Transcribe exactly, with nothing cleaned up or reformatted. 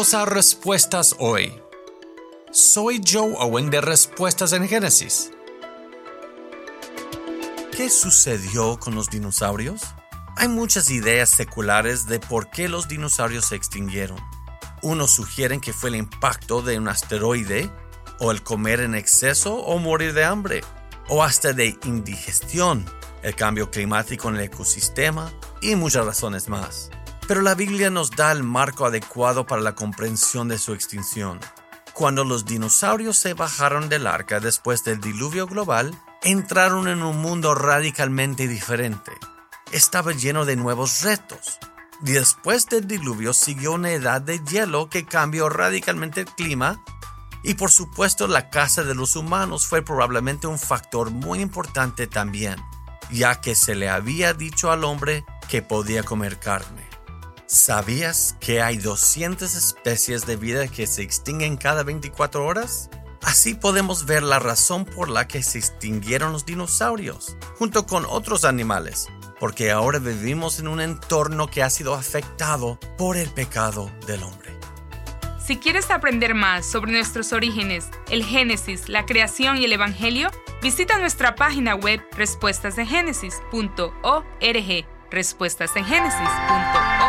Bienvenidos a Respuestas Hoy. Soy Joe Owen de Respuestas en Génesis. ¿Qué sucedió con los dinosaurios? Hay muchas ideas seculares de por qué los dinosaurios se extinguieron. Unos sugieren que fue el impacto de un asteroide, o el comer en exceso o morir de hambre, o hasta de indigestión, el cambio climático en el ecosistema y muchas razones más. Pero la Biblia nos da el marco adecuado para la comprensión de su extinción. Cuando los dinosaurios se bajaron del arca después del diluvio global, entraron en un mundo radicalmente diferente. Estaba lleno de nuevos retos. Y después del diluvio siguió una edad de hielo que cambió radicalmente el clima. Y por supuesto la caza de los humanos fue probablemente un factor muy importante también, ya que se le había dicho al hombre que podía comer carne. ¿Sabías que hay doscientas especies de vida que se extinguen cada veinticuatro horas? Así podemos ver la razón por la que se extinguieron los dinosaurios, junto con otros animales, porque ahora vivimos en un entorno que ha sido afectado por el pecado del hombre. Si quieres aprender más sobre nuestros orígenes, el Génesis, la creación y el Evangelio, visita nuestra página web respuestas en génesis punto org, respuestas en génesis punto org.